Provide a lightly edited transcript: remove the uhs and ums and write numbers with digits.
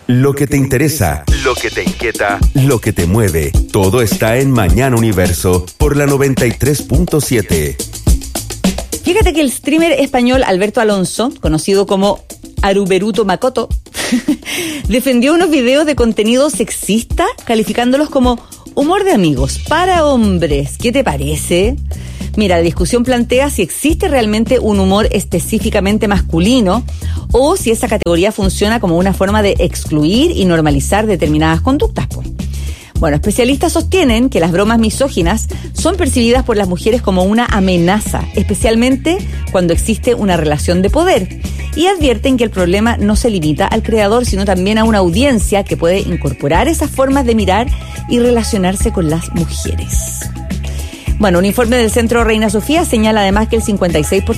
Lo que te interesa, lo que te inquieta, lo que te mueve. Todo está en Mañana Universo por la 93.7. Fíjate que el streamer español Alberto Alonso, conocido como Aruberuto Makoto, defendió unos videos de contenido sexista, calificándolos como humor de amigos para hombres. ¿Qué te parece? Mira, la discusión plantea si existe realmente un humor específicamente masculino o si esa categoría funciona como una forma de excluir y normalizar determinadas conductas. Bueno, especialistas sostienen que las bromas misóginas son percibidas por las mujeres como una amenaza, especialmente cuando existe una relación de poder. Y advierten que el problema no se limita al creador, sino también a una audiencia que puede incorporar esas formas de mirar y relacionarse con las mujeres. Bueno, un informe del Centro Reina Sofía señala además que el 56%